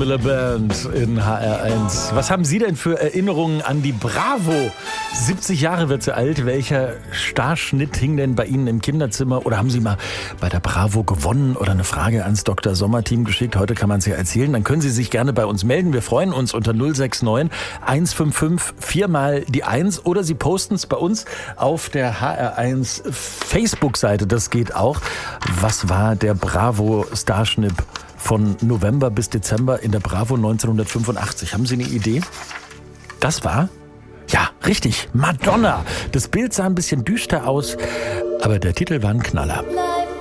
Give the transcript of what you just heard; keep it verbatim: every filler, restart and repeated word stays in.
Miller Band in H R eins. Was haben Sie denn für Erinnerungen an die Bravo? siebzig Jahre wird sie alt. Welcher Starschnitt hing denn bei Ihnen im Kinderzimmer? Oder haben Sie mal bei der Bravo gewonnen oder eine Frage ans Doktor Sommer-Team geschickt? Heute kann man es ja erzählen. Dann können Sie sich gerne bei uns melden. Wir freuen uns unter null sechs neun eins fünf fünf vier mal die eins oder Sie posten es bei uns auf der H R eins Facebook-Seite. Das geht auch. Was war der Bravo-Starschnitt von November bis Dezember in der Bravo neunzehnhundertfünfundachtzig? Haben Sie eine Idee? Das war, ja, richtig, Madonna. Das Bild sah ein bisschen düster aus, aber der Titel war ein Knaller.